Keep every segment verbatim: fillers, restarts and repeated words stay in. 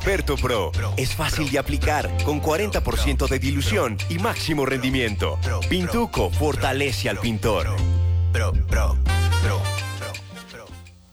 Perto Pro es fácil de aplicar, con cuarenta por ciento de dilución y máximo rendimiento. Pintuco fortalece al pintor. Pro, pro, pro, pro.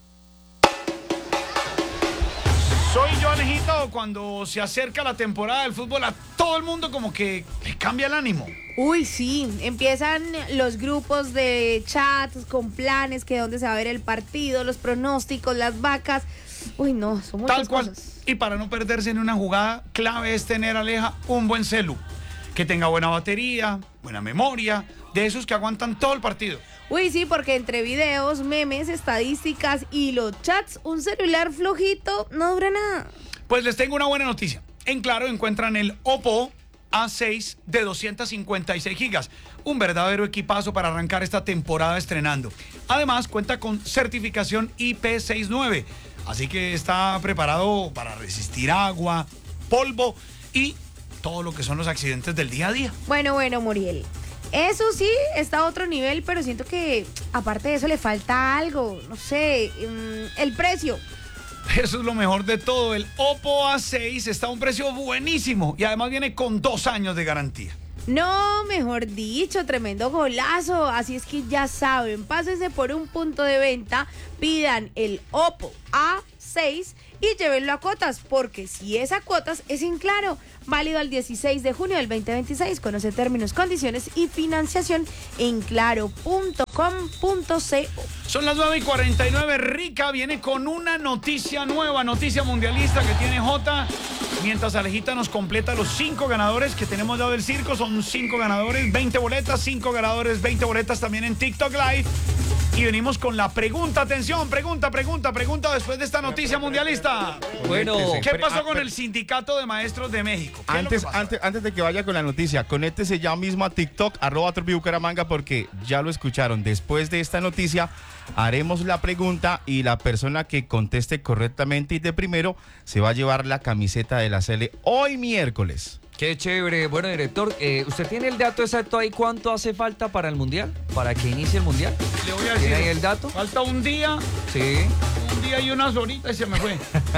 Soy yo, Alejito. Cuando se acerca la temporada del fútbol, a todo el mundo como que le cambia el ánimo. Uy, sí, empiezan los grupos de chats con planes, que dónde se va a ver el partido, los pronósticos, las vacas. Uy, no, son muchas Tal cual. cosas. Y para no perderse en una jugada, clave es tener, Aleja, un buen celu, que tenga buena batería, buena memoria, de esos que aguantan todo el partido. Uy, sí, porque entre videos, memes, estadísticas y los chats, un celular flojito no dura nada. Pues les tengo una buena noticia. En Claro encuentran el Oppo A seis de doscientos cincuenta y seis gigas, un verdadero equipazo para arrancar esta temporada estrenando. Además, cuenta con certificación I P sesenta y nueve, así que está preparado para resistir agua, polvo y todo lo que son los accidentes del día a día. Bueno, bueno, Muriel. Eso sí, está a otro nivel, pero siento que aparte de eso le falta algo, no sé, el precio. Eso es lo mejor de todo. El Oppo A seis está a un precio buenísimo y además viene con dos años de garantía. No, mejor dicho, tremendo golazo. Así es que ya saben, pásense por un punto de venta, pidan el Oppo A seis y llévenlo a cuotas, porque si es a cuotas es en Claro. Válido al dieciséis de junio del veinte veintiséis. Conoce términos, condiciones y financiación en claro punto com punto co. Son las nueve y cuarenta y nueve. Rica viene con una noticia nueva, noticia mundialista que tiene Jota. Mientras Alejita nos completa los cinco ganadores que tenemos ya del circo. Son cinco ganadores, veinte boletas, cinco ganadores, veinte boletas también en TikTok Live. Y venimos con la pregunta. Atención, pregunta, pregunta, pregunta después de esta noticia mundialista. Bueno, ¿qué pasó con el Sindicato de Maestros de México? Antes, antes, antes de que vaya con la noticia, conéctese ya mismo a TikTok, arroba Tropi Bucaramanga, porque ya lo escucharon. Después de esta noticia, haremos la pregunta y la persona que conteste correctamente y de primero se va a llevar la camiseta de la C L hoy miércoles. Qué chévere. Bueno, director, eh, ¿usted tiene el dato exacto ahí cuánto hace falta para el Mundial? ¿Para que inicie el Mundial? Le voy a decir. ¿Tiene ahí el dato? Falta un día. Sí. Un día y unas horitas y se me fue.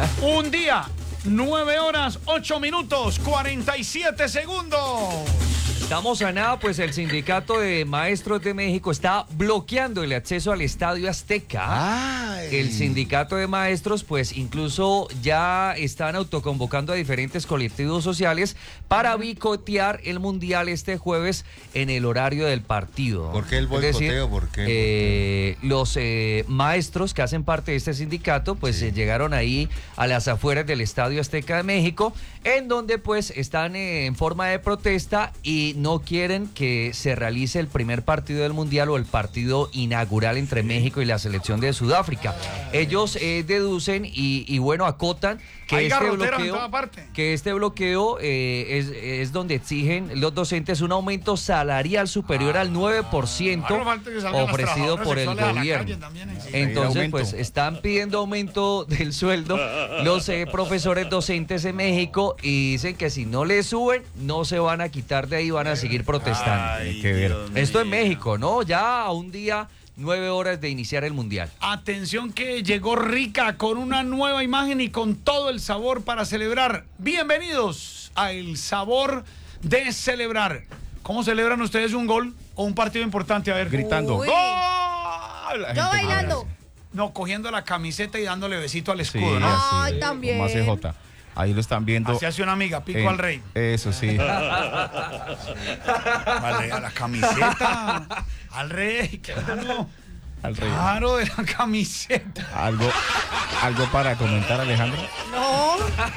Un día, nueve horas, ocho minutos, cuarenta y siete segundos. Estamos a nada, pues el Sindicato de Maestros de México está bloqueando el acceso al Estadio Azteca. Ay. El Sindicato de Maestros, pues incluso ya están autoconvocando a diferentes colectivos sociales para boicotear el Mundial este jueves en el horario del partido. ¿Por qué el Es decir, boicoteo? ¿Por qué? eh, los eh, maestros que hacen parte de este sindicato, pues sí. eh, llegaron ahí a las afueras del Estadio Azteca de México, en donde pues están eh, en forma de protesta y no quieren que se realice el primer partido del Mundial o el partido inaugural entre México y la selección de Sudáfrica. Ellos eh, deducen y, y bueno, acotan que Hay este garroteras en bloqueo, toda parte. que este bloqueo eh, es, es donde exigen los docentes un aumento salarial superior Ah, al nueve por ciento ah, no falta que salgan las ofrecido trabajadoras por el sexuales a la gobierno. calle también, sí. Entonces, pues están pidiendo aumento del sueldo los eh, profesores docentes en México y dicen que si no le suben, no se van a quitar de ahí, van a seguir protestando. Ay, que ver. Esto en México, ¿no? Ya a un día, nueve horas de iniciar el Mundial. Atención que llegó Rica con una nueva imagen y con todo el sabor para celebrar. Bienvenidos a El Sabor de Celebrar. ¿Cómo celebran ustedes un gol o un partido importante? A ver. Gritando. Uy. ¡Gol! Yo bailando. No, cogiendo la camiseta y dándole besito al escudo, Sí, ¿no? Ay, así, también. Como hace Jota. Ahí lo están viendo. Así hace una amiga, pico en- al rey. Eso sí. Vale, a la camiseta. Al rey, claro. Al rey. Claro, de la camiseta. ¿Algo, ¿Algo para comentar, Alejandro? No.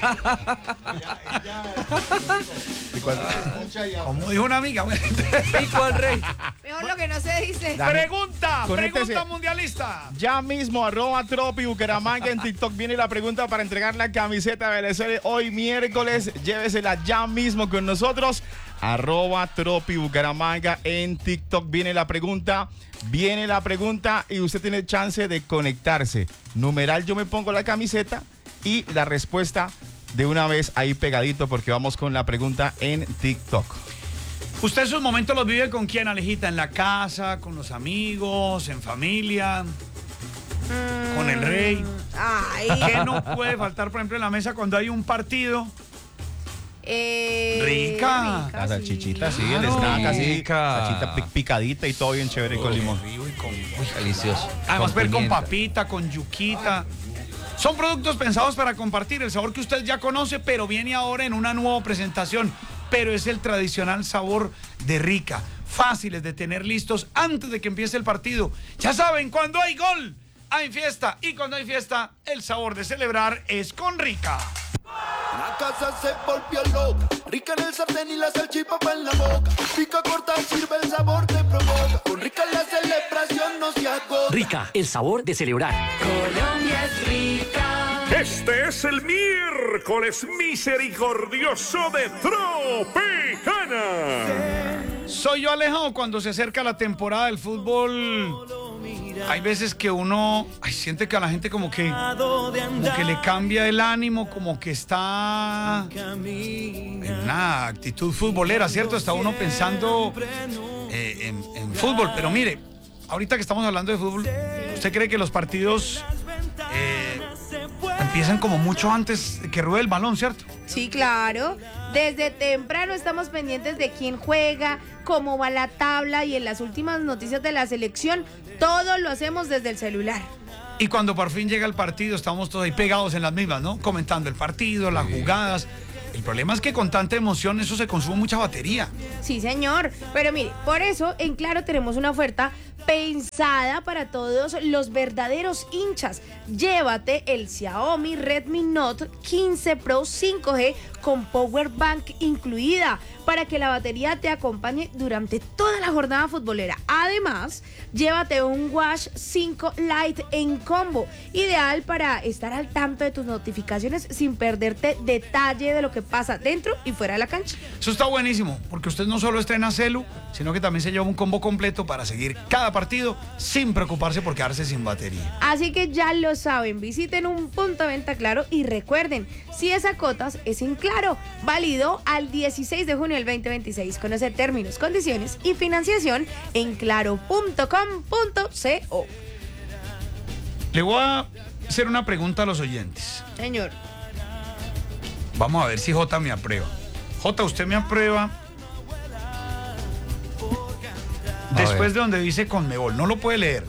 Como dijo una amiga. bueno. Pico al rey. Mejor lo que no se dice. Dale. Pregunta, Conéctese. pregunta mundialista. Ya mismo, arroba Tropi Bucaramanga en TikTok viene la pregunta para entregar la camiseta de Venezuela hoy miércoles. Llévesela ya mismo con nosotros. Arroba Tropi Bucaramanga en TikTok viene la pregunta. Viene la pregunta y usted tiene chance de conectarse. Numeral, yo me pongo la camiseta y la respuesta de una vez ahí pegadito porque vamos con la pregunta en TikTok. ¿Usted esos momentos los vive con quién, Alejita? ¿En la casa, con los amigos, en familia? Mm, con el rey. Ay. ¿Qué no puede faltar, por ejemplo, en la mesa cuando hay un partido? Eh, Rica. La salchichita, sí, el Claro. snack así, Rica. salchita pi- picadita y todo bien chévere con limón. Delicioso. Además, ver con pimienta. papita, con yuquita. Son productos pensados para compartir el sabor que usted ya conoce, pero viene ahora en una nueva presentación. Pero es el tradicional sabor de Rica. Fáciles de tener listos antes de que empiece el partido. Ya saben, cuando hay gol, hay fiesta. Y cuando hay fiesta, el sabor de celebrar es con Rica. La casa se volvió loca, Rica en el sartén y la salchipapa en la boca. Pica, corta, sirve, el sabor te provoca. Con Rica la celebración no se agota. Rica, el sabor de celebrar. Colombia es rica. Este es el miércoles misericordioso de Tropicana. Soy yo, Alejandro. Cuando se acerca la temporada del fútbol, hay veces que uno ay, siente que a la gente como que, como que le cambia el ánimo, como que está en una actitud futbolera, ¿cierto? Está uno pensando eh, en, en fútbol. Pero mire, ahorita que estamos hablando de fútbol, ¿usted cree que los partidos eh, empiezan como mucho antes de que ruede el balón, ¿cierto? Sí, claro. Desde temprano estamos pendientes de quién juega, cómo va la tabla y en las últimas noticias de la selección, todo lo hacemos desde el celular. Y cuando por fin llega el partido, estamos todos ahí pegados en las mismas, ¿no? Comentando el partido, las jugadas. El problema es que con tanta emoción eso se consume mucha batería. Sí, señor. Pero mire, por eso en Claro tenemos una oferta pensada para todos los verdaderos hinchas. Llévate el Xiaomi Redmi Note quince Pro cinco G con Power Bank incluida para que la batería te acompañe durante toda la jornada futbolera. Además, llévate un Watch cinco Lite en combo, ideal para estar al tanto de tus notificaciones sin perderte detalle de lo que pasa dentro y fuera de la cancha. Eso está buenísimo, porque usted no solo estrena celu, sino que también se lleva un combo completo para seguir cada partido sin preocuparse por quedarse sin batería. Así que ya lo saben, visiten un punto de venta Claro y recuerden, si es a cotas, es en Claro, válido al dieciséis de junio del veinte veintiséis. Conoce términos, condiciones y financiación en claro punto com punto co. Le voy a hacer una pregunta a los oyentes. Señor. Vamos a ver si Jota me aprueba. Jota, ¿usted me aprueba? Después de donde dice Conmebol, no lo puede leer.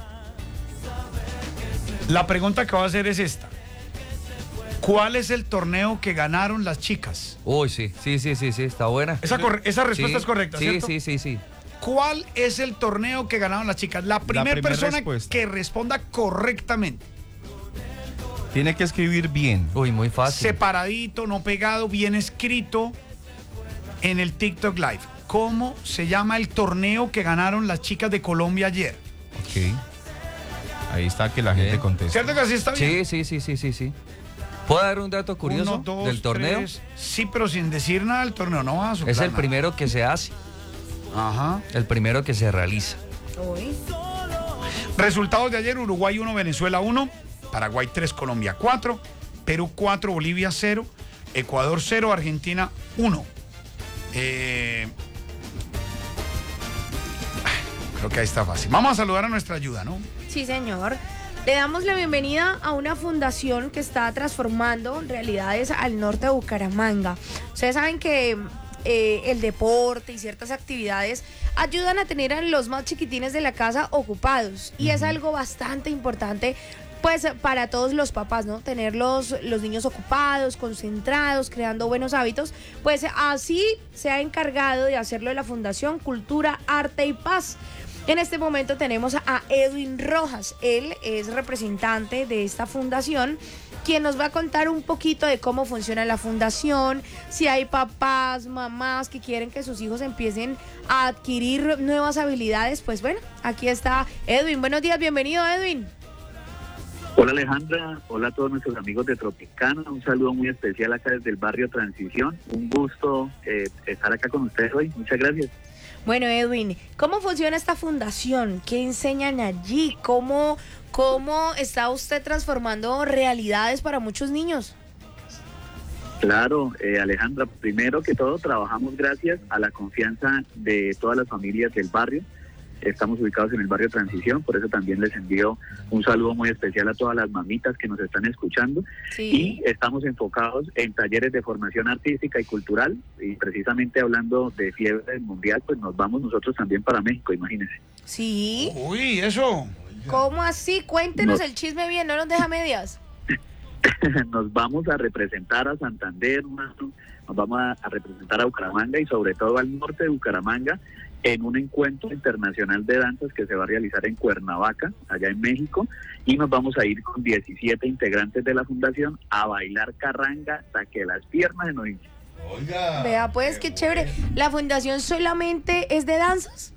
La pregunta que voy a hacer es esta. ¿Cuál es el torneo que ganaron las chicas? Uy, sí, sí, sí, sí, sí, está buena. Esa, corre- esa respuesta Sí, es correcta, sí, ¿cierto? Sí, sí, sí. ¿Cuál es el torneo que ganaron las chicas? La primera primera persona respuesta. que responda correctamente. Tiene que escribir bien. Uy, muy fácil. Separadito, no pegado, bien escrito en el TikTok Live. ¿Cómo se llama el torneo que ganaron las chicas de Colombia ayer? Ok. Ahí está que la gente Bien. contesta. ¿Cierto que así está bien? Sí, sí, sí, sí, sí, sí. ¿Puedo dar un dato curioso Uno, dos, del torneo? tres. Sí, pero sin decir nada del torneo, no vas a soplar Es el nada. primero que se hace, Ajá. el primero que se realiza. Uy. Resultados de ayer: Uruguay uno, Venezuela uno, Paraguay tres, Colombia cuatro, Perú cuatro, Bolivia cero, Ecuador cero, Argentina uno. Eh, creo que ahí está fácil. Vamos a saludar a nuestra ayuda, ¿no? Sí, señor. Le damos la bienvenida a una fundación que está transformando realidades al norte de Bucaramanga. Ustedes saben que eh, el deporte y ciertas actividades ayudan a tener a los más chiquitines de la casa ocupados. Y es algo bastante importante, pues, para todos los papás, ¿no? Tener los, los niños ocupados, concentrados, creando buenos hábitos. Pues así se ha encargado de hacerlo la Fundación Cultura, Arte y Paz. En este momento tenemos a Edwin Rojas. Él es representante de esta fundación, quien nos va a contar un poquito de cómo funciona la fundación, si hay papás, mamás que quieren que sus hijos empiecen a adquirir nuevas habilidades. Pues bueno, aquí está Edwin. Buenos días, bienvenido, Edwin. Hola Alejandra, hola a todos nuestros amigos de Tropicana, un saludo muy especial acá desde el barrio Transición, un gusto eh, estar acá con ustedes hoy, muchas gracias. Bueno, Edwin, ¿cómo funciona esta fundación? ¿Qué enseñan allí? ¿Cómo, cómo está usted transformando realidades para muchos niños? Claro, eh, Alejandra, primero que todo trabajamos gracias a la confianza de todas las familias del barrio. Estamos ubicados en el barrio Transición, por eso también les envío un saludo muy especial a todas las mamitas que nos están escuchando. Sí. Y estamos enfocados en talleres de formación artística y cultural, y precisamente hablando de fiebre mundial, pues nos vamos nosotros también para México, imagínense. Sí. Uy, eso. ¿Cómo así? Cuéntenos No. el chisme bien, no nos deja medias. Nos vamos a representar a Santander, mano, nos vamos a, a representar a Bucaramanga y sobre todo al norte de Bucaramanga en un encuentro internacional de danzas que se va a realizar en Cuernavaca, allá en México, y nos vamos a ir con diecisiete integrantes de la fundación a bailar carranga hasta que las piernas se nos hinchen. Oiga. Vea, pues, qué chévere. ¿La fundación solamente es de danzas?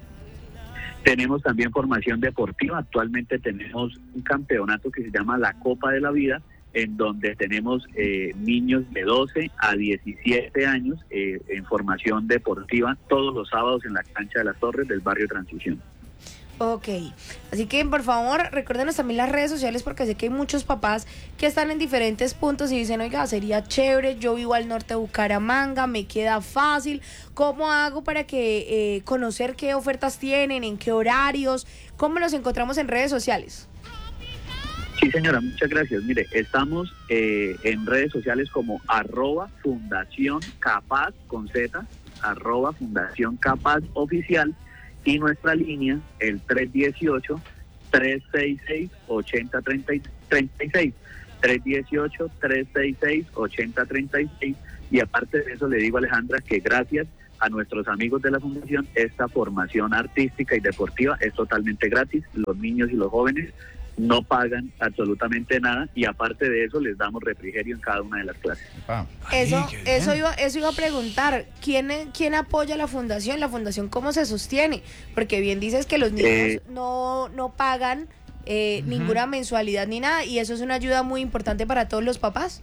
Tenemos también formación deportiva. Actualmente tenemos un campeonato que se llama la Copa de la Vida, en donde tenemos eh, niños de doce a diecisiete años eh, en formación deportiva todos los sábados en la cancha de las Torres del barrio Transición. Ok, así que por favor recuérdenos también las redes sociales, porque sé que hay muchos papás que están en diferentes puntos y dicen, oiga, sería chévere, yo vivo al norte de Bucaramanga, me queda fácil, ¿cómo hago para que eh, conocer qué ofertas tienen, en qué horarios, cómo los encontramos en redes sociales? Sí, señora, muchas gracias. Mire, estamos eh, en redes sociales como arroba Fundación Capaz con Z, arroba Fundación Capaz Oficial, y nuestra línea, el tres uno ocho, tres seis seis, ocho cero tres seis, tres uno ocho, tres seis seis, ocho cero tres seis, y aparte de eso le digo a Alejandra que gracias a nuestros amigos de la Fundación, esta formación artística y deportiva es totalmente gratis, los niños y los jóvenes no pagan absolutamente nada, y aparte de eso les damos refrigerio en cada una de las clases. Ah. Eso, Ay, qué bien. eso iba, eso iba a preguntar, ¿quién, quién apoya la fundación? ¿La fundación cómo se sostiene? Porque bien dices que los niños Eh, no, no pagan eh, Ujú. ninguna mensualidad ni nada, y eso es una ayuda muy importante para todos los papás.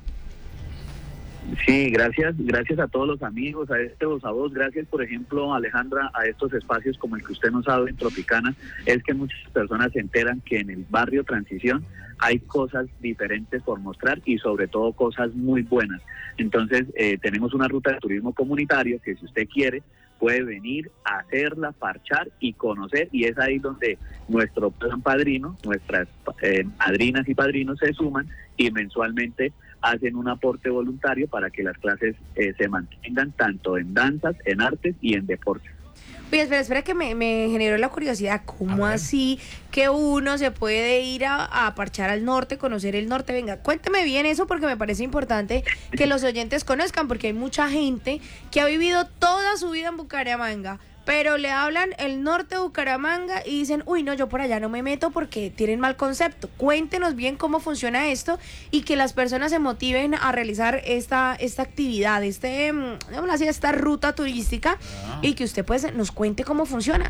Sí, gracias, gracias a todos los amigos, a este voz a voz, gracias por ejemplo Alejandra, a estos espacios como el que usted nos ha dado en Tropicana, es que muchas personas se enteran que en el barrio Transición hay cosas diferentes por mostrar y sobre todo cosas muy buenas. Entonces eh, tenemos una ruta de turismo comunitario que si usted quiere puede venir a hacerla, parchar y conocer, y es ahí donde nuestro plan padrino, nuestras eh, madrinas y padrinos se suman y mensualmente hacen un aporte voluntario para que las clases eh, se mantengan tanto en danzas, en artes y en deportes. Oye, espera, espera que me, me generó la curiosidad, ¿cómo así que uno se puede ir a, a parchar al norte, conocer el norte? Venga, cuénteme bien eso, porque me parece importante que los oyentes conozcan, porque hay mucha gente que ha vivido toda su vida en Bucaramanga, pero le hablan el norte de Bucaramanga y dicen, uy, no, yo por allá no me meto porque tienen mal concepto. Cuéntenos bien cómo funciona esto y que las personas se motiven a realizar esta, esta actividad, este, digamos así, esta ruta turística, Ah. y que usted pues nos cuente cómo funciona.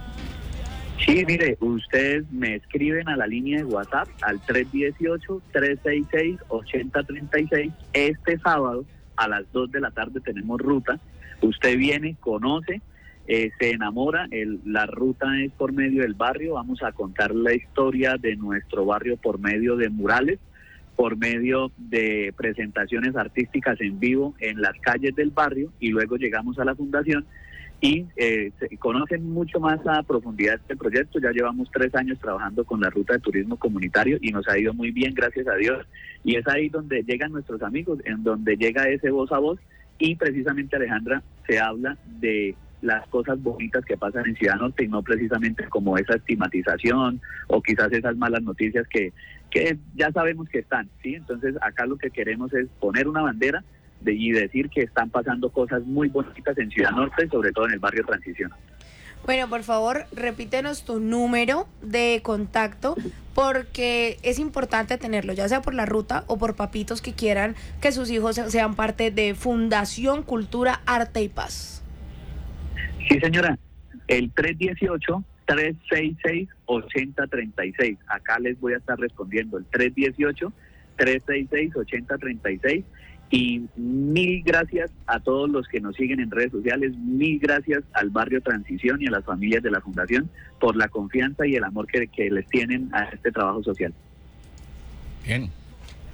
Sí, mire, ustedes me escriben a la línea de WhatsApp al tres uno ocho, tres seis seis, ocho cero tres seis. Este sábado a las dos de la tarde tenemos ruta. Usted viene, conoce, eh, se enamora. El, la ruta es por medio del barrio. Vamos a contar la historia de nuestro barrio por medio de murales, por medio de presentaciones artísticas en vivo en las calles del barrio, y luego llegamos a la fundación y eh, se conocen mucho más a profundidad este proyecto. Ya llevamos tres años trabajando con la ruta de turismo comunitario y nos ha ido muy bien, gracias a Dios, y es ahí donde llegan nuestros amigos, en donde llega ese voz a voz, y precisamente, Alejandra, se habla de las cosas bonitas que pasan en Ciudad Norte y no precisamente como esa estigmatización o quizás esas malas noticias que, que ya sabemos que están, ¿sí? Entonces acá lo que queremos es poner una bandera de, y decir que están pasando cosas muy bonitas en Ciudad Norte, sobre todo en el barrio Transición. Bueno, por favor, repítenos tu número de contacto, porque es importante tenerlo, ya sea por la ruta o por papitos que quieran que sus hijos sean parte de Fundación Cultura, Arte y Paz. Sí, señora, el tres uno ocho, tres seis seis, ocho cero tres seis. Acá les voy a estar respondiendo el tres uno ocho, tres seis seis, ocho cero tres seis. Y mil gracias a todos los que nos siguen en redes sociales, mil gracias al barrio Transición y a las familias de la Fundación por la confianza y el amor que, que les tienen a este trabajo social. Bien.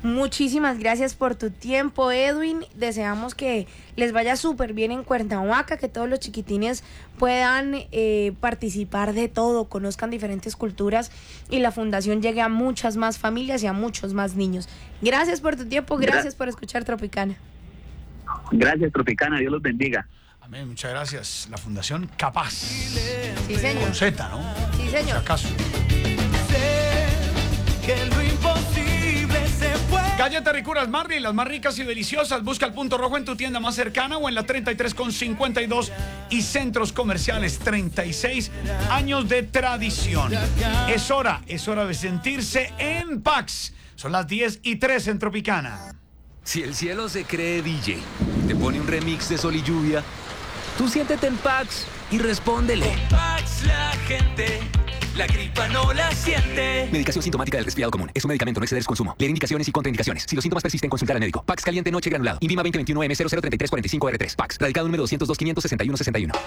Muchísimas gracias por tu tiempo, Edwin. Deseamos que les vaya súper bien en Cuernavaca, que todos los chiquitines puedan eh, participar de todo, conozcan diferentes culturas y la fundación llegue a muchas más familias y a muchos más niños. Gracias por tu tiempo, gracias por escuchar Tropicana. Gracias, Tropicana, Dios los bendiga. Amén, muchas gracias. La Fundación Capaz. Sí, señor. Con Z, ¿no? Sí, señor. Si acaso. Que lo imposible se puede. Galletas Ricuras Marley, las más ricas y deliciosas. Busca el punto rojo en tu tienda más cercana o en la treinta y tres con cincuenta y dos y centros comerciales. treinta y seis años de tradición. Es hora, es hora de sentirse en Pax. Son las diez y tres en Tropicana. Si el cielo se cree D J, te pone un remix de Sol y Lluvia, tú siéntete en Pax y respóndele. En Pax la gente, la gripa no la siente. Medicación sintomática del resfriado común. Es un medicamento, no exceder su consumo. Leer indicaciones y contraindicaciones. Si los síntomas persisten, consultar al médico. Pax caliente noche granulado. Invima veinte veintiuno M cero cero treinta y tres cuarenta y cinco R tres. Pax. Radicado número doscientos dos quinientos sesenta y uno sesenta y uno.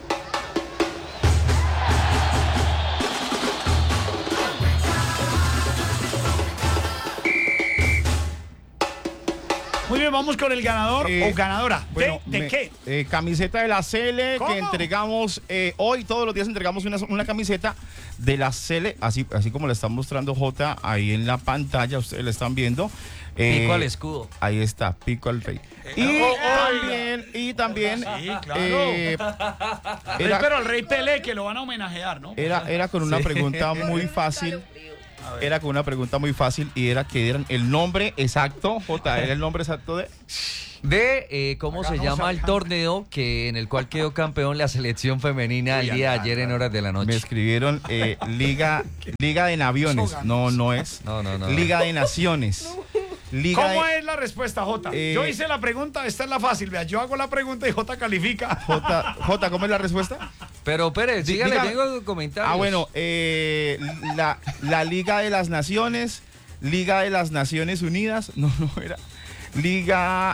Muy bien, vamos con el ganador Eh, o ganadora. Bueno, ¿De, de me- qué? eh, camiseta de la C L ¿Cómo? que entregamos eh, hoy. Todos los días entregamos una, una camiseta de la C L, así, así como la está mostrando J ahí en la pantalla. Ustedes la están viendo. Eh, Pico al escudo. Ahí está, pico al rey. Y oh, también, y también Sí, claro. eh, Rey, era, pero al Rey Pelé, que lo van a homenajear, ¿no? era, era con una pregunta muy fácil. Era con una pregunta muy fácil y era que dieran el nombre exacto, J, era el nombre exacto de... De eh, cómo se Hagamos llama el acá. torneo que en el cual quedó campeón la selección femenina el Uy, día de anda, ayer en anda. horas de la Me noche. escribieron eh, Liga, Liga de Naviones. No, no es. No, no, no. Liga de Naciones. Liga ¿Cómo de- es la respuesta, Jota? Eh, Yo hice la pregunta, esta es la fácil, vea. Yo hago la pregunta y Jota califica. J, J, ¿cómo es la respuesta? Pero Pérez, Sí, dígale, diga- tengo comentarios. Ah, bueno, eh, la, la Liga de las Naciones, Liga de las Naciones Unidas, no, no era. Liga,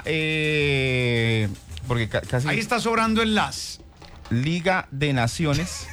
eh, porque ca- casi... Ahí está sobrando el las. Liga de Naciones,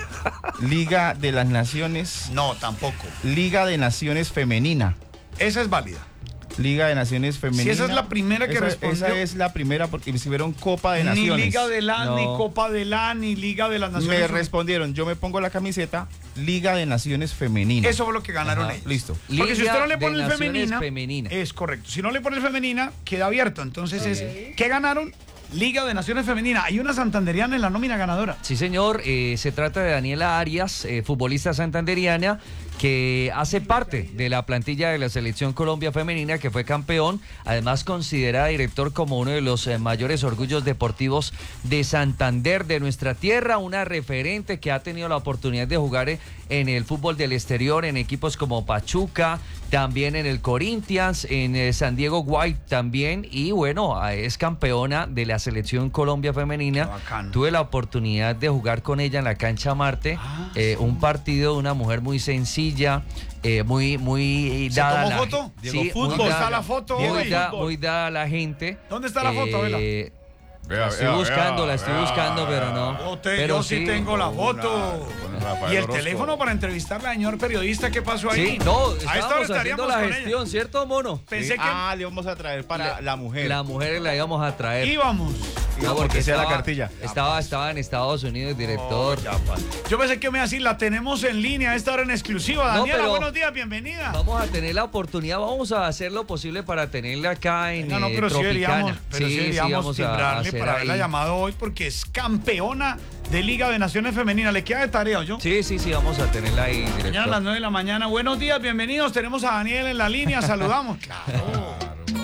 Liga de las Naciones, No, tampoco. Liga de Naciones Femenina. Esa es válida. Liga de Naciones Femenina. Si esa es la primera que esa, respondió. Esa es la primera porque escribieron Copa de Ni Naciones. Liga de la, No. ni Copa de la, ni Liga de las Naciones. Me respondieron, yo me pongo la camiseta Liga de Naciones Femenina. Eso fue lo que ganaron Ajá. ellos. Listo. Porque si Liga usted no le de pone el Naciones femenina, femenina. es correcto. Si no le pone el femenina, queda abierto. Entonces es, ¿qué ganaron? Liga de Naciones Femenina. Hay una santanderiana en la nómina ganadora. Sí, señor. eh, se trata de Daniela Arias, eh, futbolista santanderiana, que hace parte de la plantilla de la Selección Colombia Femenina, que fue campeón. Además, considerada director como uno de los eh, mayores orgullos deportivos de Santander, de nuestra tierra. Una referente que ha tenido la oportunidad de jugar eh, en el fútbol del exterior, en equipos como Pachuca, también en el Corinthians, en eh, San Diego White también. Y bueno, eh, es campeona de la Selección Colombia Femenina. Qué bacano. Tuve la oportunidad de jugar con ella en la cancha Marte, Ah, eh, sí. un partido de una mujer muy sencilla, eh, muy, muy ¿Se dada tomó la foto? Sí, Diego muy Fútbol. dada- ¿Dónde está la foto muy hoy? da- muy dada a la gente. ¿Dónde está la foto? Vela. Eh, Vea, la estoy vea, buscando, vea, la estoy vea, buscando, pero no. Yo, te- pero yo sí tengo la foto. con Rafael Y el Orozco. teléfono para entrevistarle al señor periodista. ¿Qué pasó ahí? Sí, no, A esta hora estábamos estaríamos haciendo la con ella. gestión, ¿cierto, mono? Pensé que Ah, le vamos a traer para la, mujer. La mujer la íbamos a traer. íbamos. No, porque sea la cartilla. Estaba, estaba en Estados Unidos, director. Oh, ya, pa. Yo pensé que me iba a decir, la tenemos en línea a esta hora en exclusiva. No, Daniela, pero- buenos días, bienvenida. Vamos a tener la oportunidad, vamos a hacer lo posible para tenerla acá en No, no, eh, pero sí Tropicana. deberíamos, pero sí deberíamos vamos a timbrarle hacer para haberla ahí. llamado hoy porque es campeona de Liga de Naciones Femenina. ¿Le queda de tarea, yo? Sí, sí, sí, vamos a tenerla ahí, director. Mañana a las nueve de la mañana. Buenos días, bienvenidos. Tenemos a Daniel en la línea, saludamos. Claro.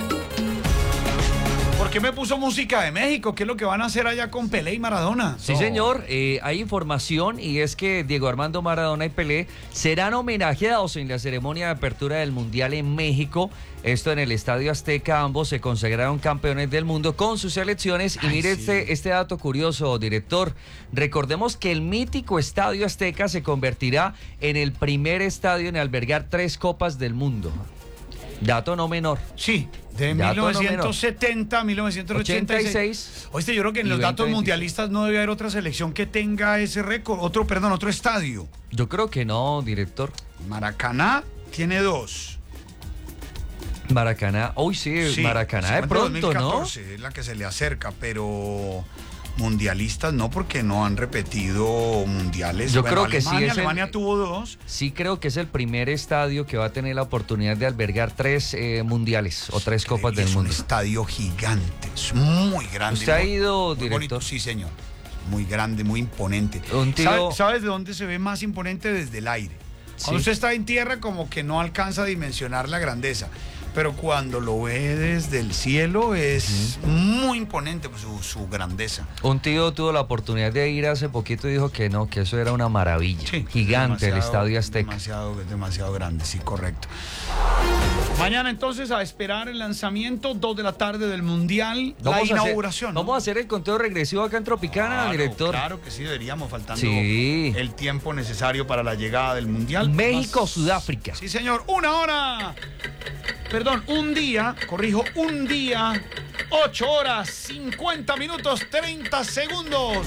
¿Por qué me puso música de México? ¿Qué es lo que van a hacer allá con Pelé y Maradona? Sí, No. señor, eh, hay información y es que Diego Armando Maradona y Pelé serán homenajeados en la ceremonia de apertura del Mundial en México. Esto en el Estadio Azteca, ambos se consagraron campeones del mundo con sus selecciones. Y Ay, mire sí. este, este dato curioso, director. Recordemos que el mítico Estadio Azteca se convertirá en el primer estadio en albergar tres copas del mundo. Dato no menor. Sí, de Dato no mil novecientos setenta a mil novecientos ochenta y seis. ochenta y seis. Oíste, yo creo que en y los datos veinte veintiséis. mundialistas no debe haber otra selección que tenga ese récord. Otro, perdón, otro estadio. Yo creo que no, director. Maracaná tiene dos. Maracaná, hoy sí, Sí, Maracaná de sí, pronto, dos mil catorce, ¿no? Es la que se le acerca, pero mundialistas no, porque no han repetido mundiales. Yo Bueno, creo que Alemania, sí es el- Alemania tuvo dos. Sí creo que es el primer estadio que va a tener la oportunidad de albergar tres eh, mundiales o tres copas Y del es mundo. un estadio gigante, es muy grande. ¿Usted ha muy- ido, muy director? bonito, sí, señor. Muy grande, muy imponente. Un tío- ¿Sabe- ¿Sabes de dónde se ve más imponente? Desde el aire. Cuando Sí. usted está en tierra, como que no alcanza a dimensionar la grandeza. Pero cuando lo ve desde el cielo es muy imponente, pues, su, su grandeza. Un tío tuvo la oportunidad de ir hace poquito y dijo que no, que eso era una maravilla. Sí, Gigante el demasiado- Estadio Azteca. Demasiado, demasiado grande, sí, correcto. Mañana entonces a esperar el lanzamiento, dos de la tarde del Mundial, la Vamos a hacer- inauguración. ¿no? Vamos a hacer el conteo regresivo acá en Tropicana, Claro, director. Claro que sí, deberíamos, faltando Sí. el tiempo necesario para la llegada del Mundial. México, Más- Sudáfrica. Sí, señor, una hora. Perdón, un día, corrijo, un día, ocho horas, cincuenta minutos, treinta segundos.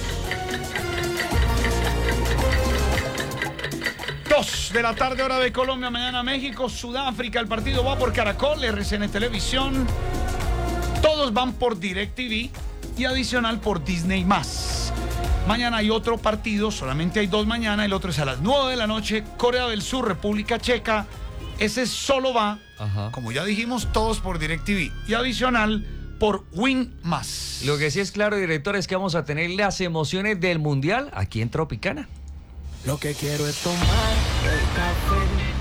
Dos de la tarde, hora de Colombia, mañana México, Sudáfrica. El partido va por Caracol, R C N Televisión. Todos van por DirecTV y adicional por Disney más. Mañana hay otro partido, solamente hay dos mañana, el otro es a las nueve de la noche, Corea del Sur, República Checa. Ese solo va, Ajá. como ya dijimos, todos por DirecTV y adicional por Win más. Lo que sí es claro, director, es que vamos a tener las emociones del Mundial aquí en Tropicana. Lo que quiero es tomar el café